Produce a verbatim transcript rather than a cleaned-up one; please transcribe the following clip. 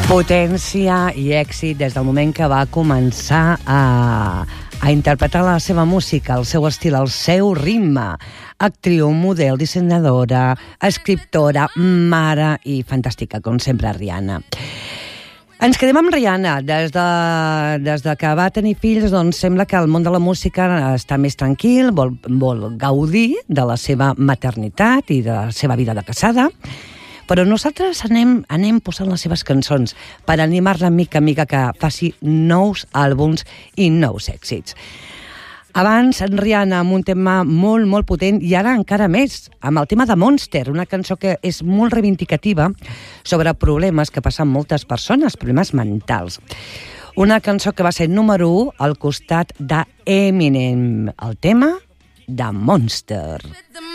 Potència i èxit des del moment que va començar a, a interpretar la seva música, el seu estil, el seu ritme. Actriu, model, dissenyadora, escriptora, mare i fantàstica, com sempre, Rihanna. Ens quedem amb Rihanna. Des de, des de que va tenir fills, doncs sembla que el món de la música està més tranquil, vol, vol gaudir de la seva maternitat i de la seva vida de casada, però nosaltres anem, anem posant les seves cançons per animar-la mica a mica que faci nous àlbums i nous èxits. Abans, Rihanna amb un tema molt, molt potent, i ara encara més, amb el tema de Monster, una cançó que és molt reivindicativa sobre problemes que passen moltes persones, problemes mentals. Una cançó que va ser número u al costat d'Eminem, el tema de Monster.